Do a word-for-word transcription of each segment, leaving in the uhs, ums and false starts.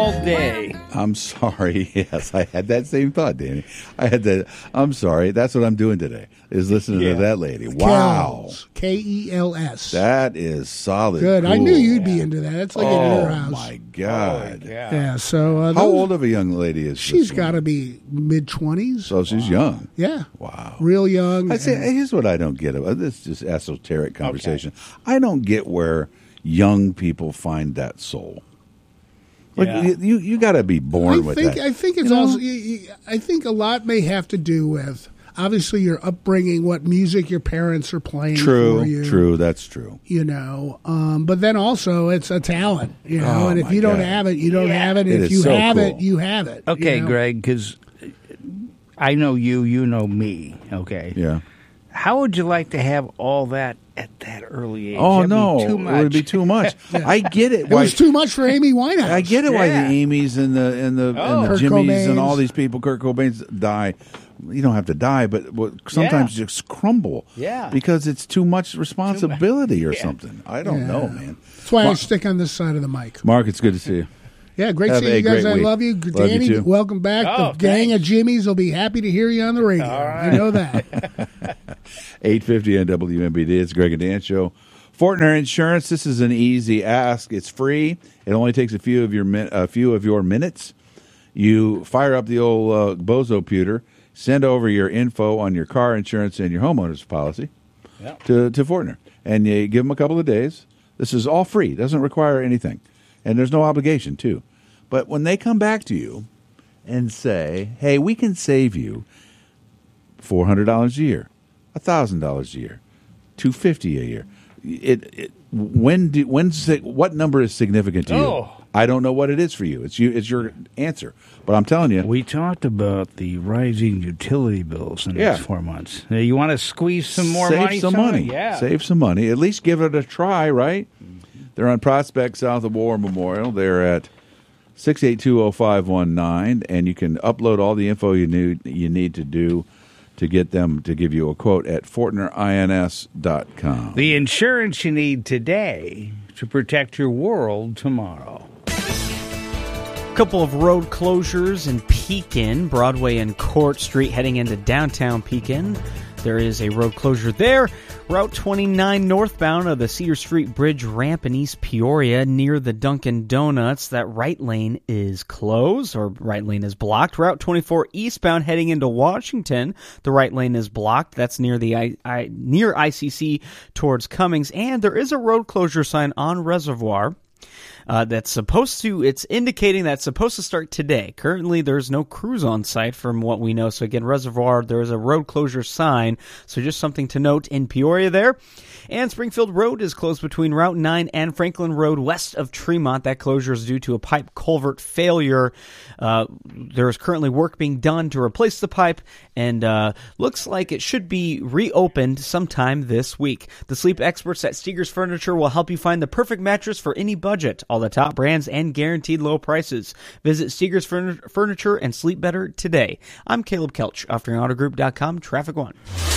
all day. I'm sorry. Yes, I had that same thought, Danny. I had that. I'm sorry. That's what I'm doing today, is listening Yeah. to that lady. Wow. Kells. K E L S. That is solid. Good. I cool. knew you'd be into that. It's like in Oh, your house. my God. Yeah. Yeah, so. Uh, How those- old of a young lady is She's this got one? to be mid twenties. So she's young. Yeah. Wow. Real young. I say, and- here's what I don't get. about This is just esoteric conversation. I don't get where young people find that soul. Like Yeah. you, you, you got to be born I with think that. I think it's You know? also. I think a lot may have to do with obviously your upbringing, what music your parents are playing True, for you. true. That's true. You know, um, but then also it's a talent. You know, Oh, and if my you don't God. have it, you don't Yeah. have it. It If is you so have it, cool. you have it. you Okay, know? Greg, because I know you, you know me, okay? Yeah. How would you like to have all that at that early age? Oh That'd be no, too it much. would be too much. I get it. It Why, was too much for Amy Winehouse. I get it. Why Yeah. the Amy's and the and the, Oh. and the Kurt Jimmys and all Cobains. these people, Kurt Cobain's die. You don't have to die, but what- sometimes Yeah. just crumble. Yeah. because it's too much responsibility or Yeah. something. I don't Yeah. know, man. That's why I Mark, stick on this side of the mic. Mark, it's good to see you. Yeah, great Have seeing a you guys. great I week. love you. Love you Danny, too. welcome back. Oh, the gang thanks. of Jimmys will be happy to hear you on the radio. All right. I know that. eight fifty on W M B D. It's Greg and Dan Show. Fortner Insurance. This is an easy ask. It's free. It only takes a few of your min- a few of your minutes. You fire up the old uh, Bozo pewter. Send over your info on your car insurance and your homeowner's policy Yeah. to to Fortner, and you give them a couple of days. This is all free. Doesn't require anything, and there's no obligation too. But when they come back to you and say, "Hey, we can save you four hundred dollars a year, a thousand dollars a year, two fifty a year," it, it when do when what number is significant to you? Oh. I don't know what it is for you. It's you. It's your answer. But I'm telling you, We talked about the rising utility bills in the Yeah. next four months. Now, you want to squeeze some more save money? some son? money. Yeah. Save some money. At least give it a try, right? They're on Prospect south of War Memorial. They're at six eight two oh five one nine, and you can upload all the info you need you need to do to get them to give you a quote at Fortner Ins dot com. The insurance you need today to protect your world tomorrow. Couple of road closures in Pekin, Broadway and Court Street heading into downtown Pekin. There is a road closure there. Route twenty-nine northbound of the Cedar Street Bridge ramp in East Peoria near the Dunkin' Donuts. That right lane is closed, or right lane is blocked. Route twenty-four eastbound heading into Washington. The right lane is blocked. That's near the I, I, near I C C towards Cummings. And there is a road closure sign on Reservoir. Uh, that's supposed to, it's indicating that's supposed to start today. Currently, there's no crews on site from what we know. So again, Reservoir, there is a road closure sign. So just something to note in Peoria there. And Springfield Road is closed between Route nine and Franklin Road west of Tremont. That closure is due to a pipe culvert failure. Uh, there is currently work being done to replace the pipe, and uh, looks like it should be reopened sometime this week. The sleep experts at Steger's Furniture will help you find the perfect mattress for any budget. All the top brands and guaranteed low prices. Visit Steger's Furniture and sleep better today. I'm Caleb Kelch, offering auto group dot com, Traffic One.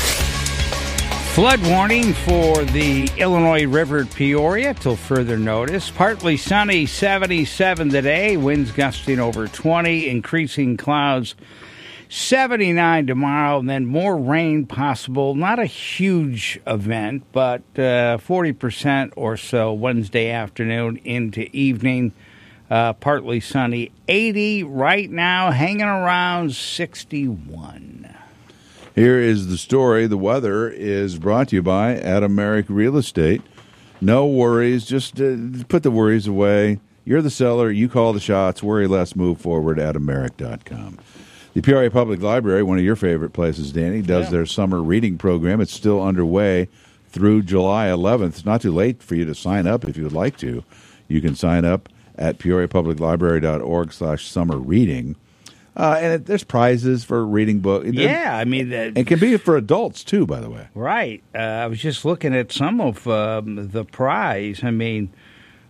Flood warning for the Illinois River at Peoria till further notice. Partly sunny, seventy-seven today. Winds gusting over twenty. Increasing clouds, seventy-nine tomorrow. And then more rain possible. Not a huge event, but uh, forty percent or so Wednesday afternoon into evening. Uh, partly sunny, eighty right now. Hanging around sixty-one. Here is the story. The weather is brought to you by Adam Merrick Real Estate. No worries. Just uh, put the worries away. You're the seller. You call the shots. Worry less. Move forward. adam merrick dot com. The Peoria Public Library, one of your favorite places, Danny, does Yeah. their summer reading program. It's still underway through July eleventh. It's not too late for you to sign up if you would like to. You can sign up at peoria public library dot org slash summer reading. Uh, and it, there's prizes for reading books. Yeah, I mean, uh, It can be for adults, too, by the way. right. Uh, I was just looking at some of um, the prize. I mean,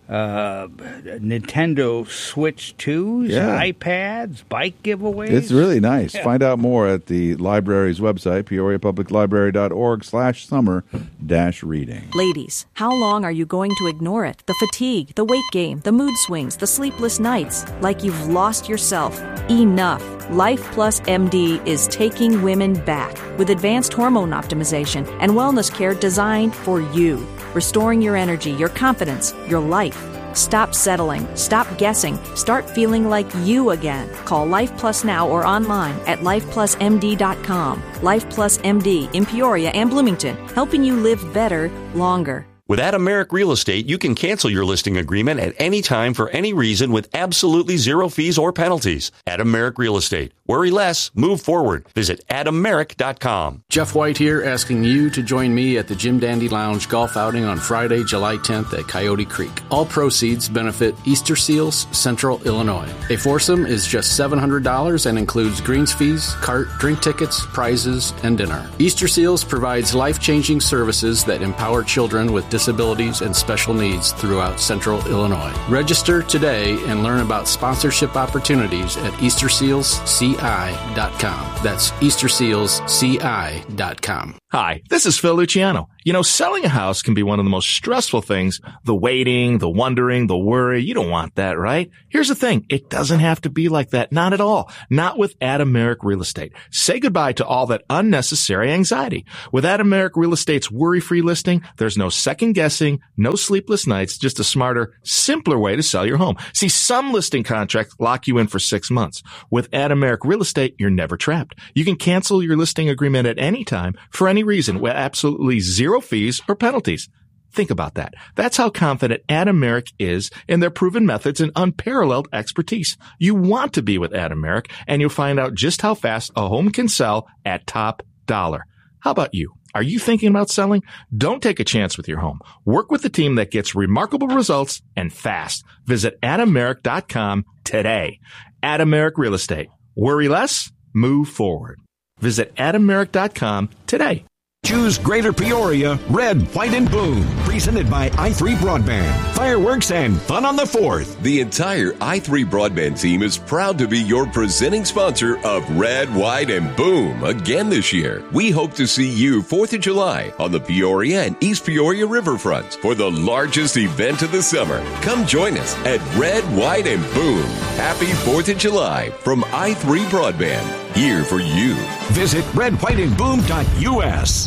uh, Nintendo Switch twos, Yeah. iPads, bike giveaways. It's really nice. Yeah. Find out more at the library's website, peoria public library dot org slash summer dash reading. Ladies, how long are you going to ignore it? The fatigue, the weight gain, the mood swings, the sleepless nights, like you've lost yourself. Enough. Life Plus M D is taking women back with advanced hormone optimization and wellness care designed for you, restoring your energy, your confidence, your life. Stop settling. Stop guessing. Start feeling like you again. Call Life Plus now or online at life plus m d dot com. Life Plus M D in Peoria and Bloomington, helping you live better, longer. With Adameric Real Estate, you can cancel your listing agreement at any time for any reason with absolutely zero fees or penalties. Adameric Real Estate. Worry less, move forward. Visit adameric dot com. Jeff White here, asking you to join me at the Jim Dandy Lounge golf outing on Friday, July tenth at Coyote Creek. All proceeds benefit Easter Seals, Central Illinois. A foursome is just seven hundred dollars and includes greens fees, cart, drink tickets, prizes, and dinner. Easter Seals provides life-changing services that empower children with disabilities and special needs throughout Central Illinois. Register today and learn about sponsorship opportunities at easter seals c i dot com. That's easter seals c i dot com. Hi, this is Phil Luciano. You know, selling a house can be one of the most stressful things. The waiting, the wondering, the worry. You don't want that, right? Here's the thing. It doesn't have to be like that. Not at all. Not with Adameric Real Estate. Say goodbye to all that unnecessary anxiety. With Adameric Real Estate's worry-free listing, there's no second guessing, no sleepless nights, just a smarter, simpler way to sell your home. See, some listing contracts lock you in for six months. With Adameric Real Estate, you're never trapped. You can cancel your listing agreement at any time for any reason with absolutely zero fees or penalties. Think about that. That's how confident Adameric is in their proven methods and unparalleled expertise. You want to be with Adameric, and you'll find out just how fast a home can sell at top dollar. How about you? Are you thinking about selling? Don't take a chance with your home. Work with the team that gets remarkable results and fast. Visit adameric dot com today. Adameric Real Estate. Worry less, move forward. Visit adameric dot com today. Choose Greater Peoria, Red, White, and Boom. Presented by i three Broadband. Fireworks and fun on the fourth. The entire i three Broadband team is proud to be your presenting sponsor of Red, White, and Boom again this year. We hope to see you fourth of July on the Peoria and East Peoria riverfronts for the largest event of the summer. Come join us at Red, White, and Boom. Happy fourth of July from i three Broadband. Here for you. Visit red white and boom dot u s.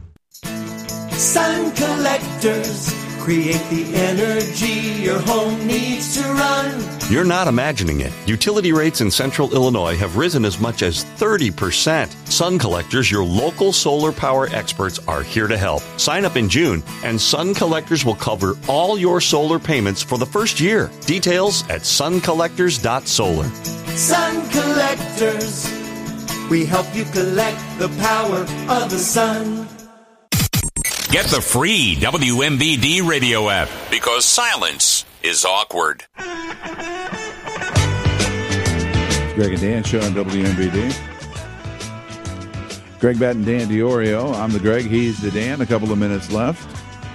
Sun collectors create the energy your home needs to run. You're not imagining it. Utility rates in Central Illinois have risen as much as thirty percent. Sun Collectors, your local solar power experts, are here to help. Sign up in June, and Sun Collectors will cover all your solar payments for the first year. Details at sun collectors dot solar. Sun Collectors, we help you collect the power of the sun. Get the free W M B D radio app, because silence is awkward. Greg and Dan show on W M B D. Greg Batten, Dan DiOrio. I'm the Greg, he's the Dan. A couple of minutes left.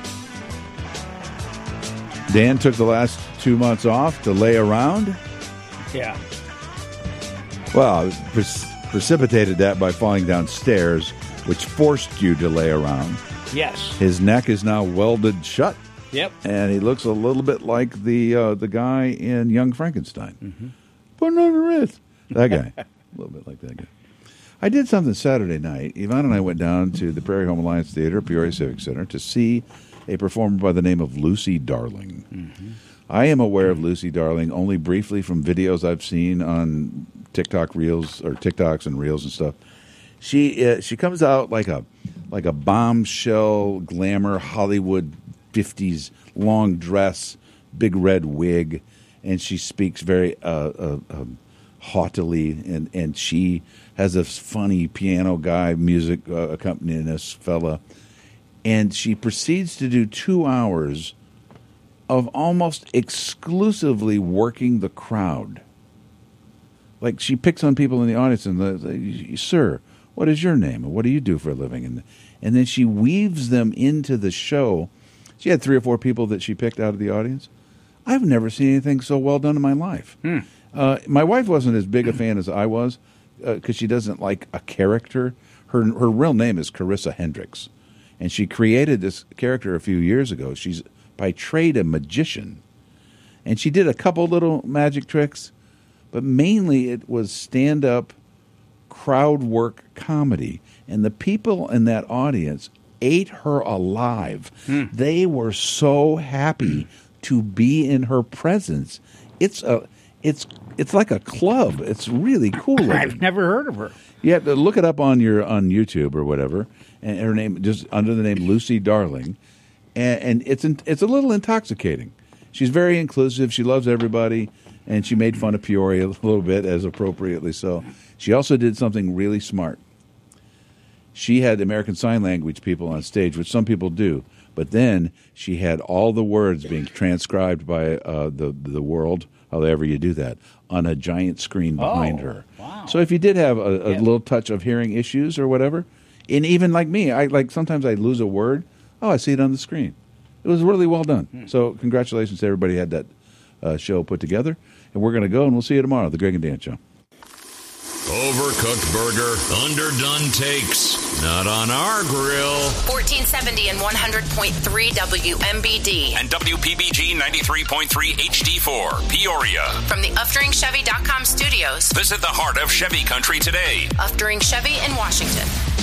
Dan took the last two months off to lay around. Yeah. Well, pre- precipitated that by falling downstairs, which forced you to lay around. Yes. His neck is now welded shut. Yep. And he looks a little bit like the uh, the guy in Young Frankenstein. Mm-hmm. Put it on the wrist. That guy. A little bit like that guy. I did something Saturday night. Yvonne and I went down to the Prairie Home Alliance Theater, Peoria Civic Center, to see a performer by the name of Lucy Darling. Mm-hmm. I am aware of Lucy Darling only briefly from videos I've seen on TikTok Reels or TikToks and Reels and stuff. She uh, she comes out like a like a bombshell glamour Hollywood fifties long dress, big red wig, and she speaks very uh, uh, um, haughtily, and, and she has a funny piano guy music uh, accompanying this fella, and she proceeds to do two hours of almost exclusively working the crowd. Like, she picks on people in the audience and the, the, sir, what is your name and what do you do for a living? And and then she weaves them into the show. She had three or four people that she picked out of the audience. I've never seen anything so well done in my life. Hmm. Uh, my wife wasn't as big a fan as I was because uh, she doesn't like a character. Her her real name is Carissa Hendricks, and she created this character a few years ago. She's by trade a magician, and she did a couple little magic tricks, but mainly it was stand-up crowd work comedy, and the people in that audience ate her alive. Hmm. They were so happy to be in her presence. It's a it's it's like a club. It's really cool. I've never heard of her. You have to look it up on your on YouTube or whatever, and her name just under the name Lucy Darling, and, and it's it's a little intoxicating. She's very inclusive. She loves everybody, and she made fun of Peoria a little bit, as appropriately so. She also did something really smart. She had American Sign Language people on stage, which some people do, but then she had all the words being transcribed by uh, the the world, however you do that, on a giant screen behind oh, her. Wow. So if you did have a, a yeah. little touch of hearing issues or whatever, and even like me, I like sometimes I lose a word. Oh, I see it on the screen. It was really well done. Hmm. So congratulations to everybody who had that uh, show put together. And we're going to go, and we'll see you tomorrow, the Greg and Dan Show. Overcooked burger, underdone takes. Not on our grill. fourteen seventy and one hundred point three W M B D. And W P B G ninety-three point three H D four, Peoria. From the Uftering Chevy dot com studios. Visit the heart of Chevy country today. Uftering Chevy in Washington.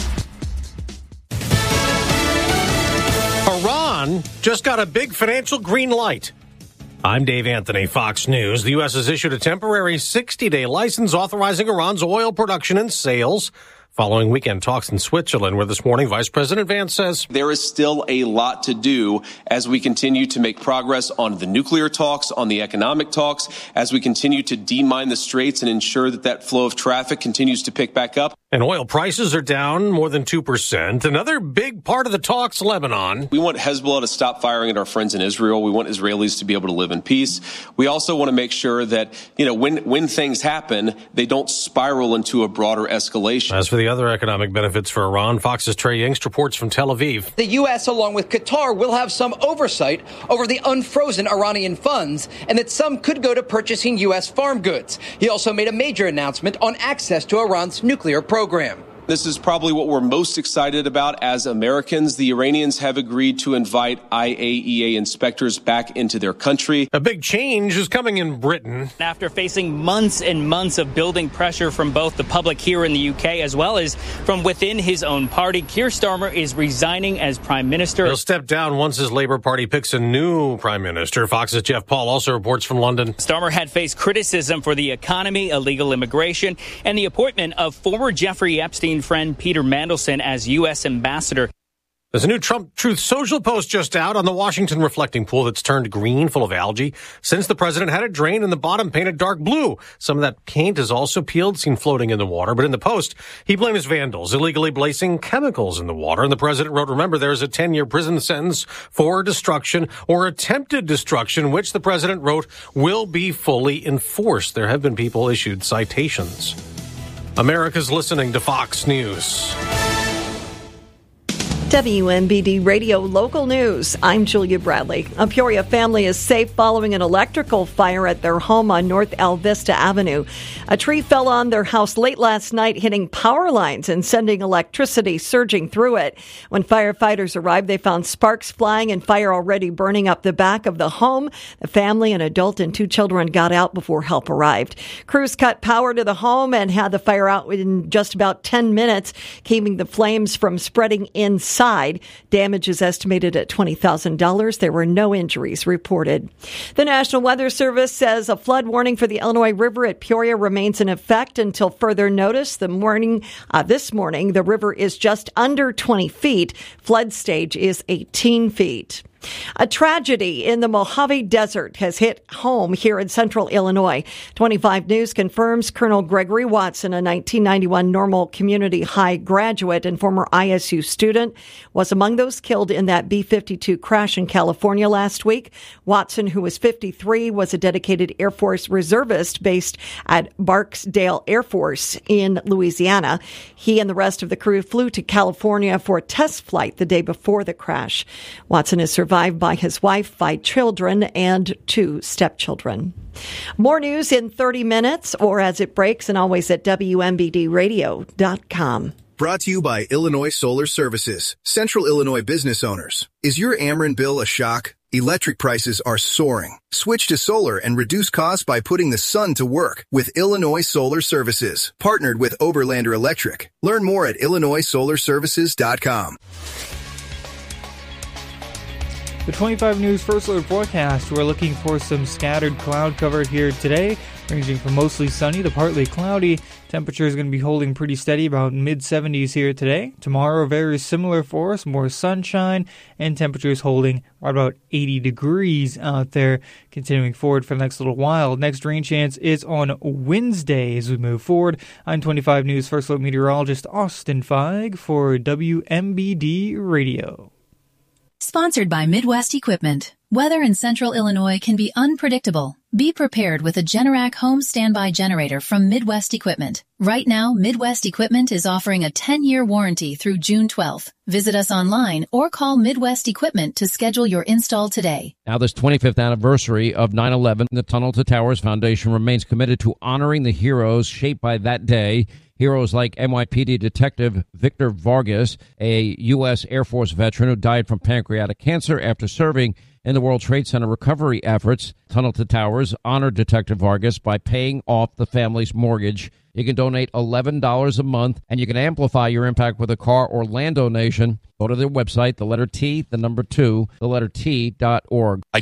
Iran just got a big financial green light. I'm Dave Anthony, Fox News. The U S has issued a temporary sixty-day license authorizing Iran's oil production and sales following weekend talks in Switzerland, where this morning Vice President Vance says there is still a lot to do as we continue to make progress on the nuclear talks, on the economic talks, as we continue to demine the straits and ensure that that flow of traffic continues to pick back up. And oil prices are down more than two percent. Another big part of the talks, Lebanon. We want Hezbollah to stop firing at our friends in Israel. We want Israelis to be able to live in peace. We also want to make sure that, you know, when, when things happen, they don't spiral into a broader escalation. As for the other economic benefits for Iran, Fox's Trey Yingst reports from Tel Aviv. The U S, along with Qatar, will have some oversight over the unfrozen Iranian funds, and that some could go to purchasing U S farm goods. He also made a major announcement on access to Iran's nuclear program. This is probably what we're most excited about as Americans. The Iranians have agreed to invite I A E A inspectors back into their country. A big change is coming in Britain. After facing months and months of building pressure from both the public here in the U K as well as from within his own party, Keir Starmer is resigning as Prime Minister. He'll step down once his Labour Party picks a new Prime Minister. Fox's Jeff Paul also reports from London. Starmer had faced criticism for the economy, illegal immigration, and the appointment of former Jeffrey Epstein friend Peter Mandelson as U S ambassador. There's a new Trump Truth Social post just out on the Washington reflecting pool that's turned green, full of algae, since the president had it drained and the bottom painted dark blue. Some of that paint is also peeled, seen floating in the water. But in the post, he blames vandals illegally placing chemicals in the water. And the president wrote, remember, there is a ten-year prison sentence for destruction or attempted destruction, which the president wrote will be fully enforced. There have been people issued citations. America's listening to Fox News. W M B D Radio Local News. I'm Julia Bradley. A Peoria family is safe following an electrical fire at their home on North Alvista Avenue. A tree fell on their house late last night, hitting power lines and sending electricity surging through it. When firefighters arrived, they found sparks flying and fire already burning up the back of the home. The family, an adult and two children, got out before help arrived. Crews cut power to the home and had the fire out in just about ten minutes, keeping the flames from spreading inside. Damage is estimated at twenty thousand dollars. There were no injuries reported. The National Weather Service says a flood warning for the Illinois River at Peoria remains in effect until further notice. The morning, uh, this morning, the river is just under twenty feet. Flood stage is eighteen feet. A tragedy in the Mojave Desert has hit home here in central Illinois. twenty-five News confirms Colonel Gregory Watson, a nineteen ninety-one Normal Community High graduate and former I S U student, was among those killed in that B fifty-two crash in California last week. Watson, who was fifty-three, was a dedicated Air Force reservist based at Barksdale Air Force in Louisiana. He and the rest of the crew flew to California for a test flight the day before the crash. Watson is survived survived by his wife, five children, and two stepchildren. More news in thirty minutes or as it breaks, and always at W M B D radio dot com. Brought to you by Illinois Solar Services, Central Illinois business owners. Is your Ameren bill a shock? Electric prices are soaring. Switch to solar and reduce costs by putting the sun to work with Illinois Solar Services, partnered with Oberlander Electric. Learn more at Illinois Solar Services dot com. The twenty-five News First Alert forecast, we're looking for some scattered cloud cover here today, ranging from mostly sunny to partly cloudy. Temperature is going to be holding pretty steady, about mid seventies here today. Tomorrow, very similar for us, more sunshine, and temperatures holding right about eighty degrees out there, continuing forward for the next little while. Next rain chance is on Wednesday as we move forward. I'm twenty-five News First Alert meteorologist Austin Feig for W M B D Radio. Sponsored by Midwest Equipment. Weather in central Illinois can be unpredictable. Be prepared with a Generac home standby generator from Midwest Equipment. Right now, Midwest Equipment is offering a ten-year warranty through June twelfth. Visit us online or call Midwest Equipment to schedule your install today. Now, this twenty-fifth anniversary of nine eleven, the Tunnel to Towers Foundation remains committed to honoring the heroes shaped by that day. Heroes like N Y P D Detective Victor Vargas, a U S Air Force veteran who died from pancreatic cancer after serving in the World Trade Center recovery efforts. Tunnel to Towers honored Detective Vargas by paying off the family's mortgage. You can donate eleven dollars a month, and you can amplify your impact with a car or land donation. Go to their website, the letter T, the number two, the letter T dot org. I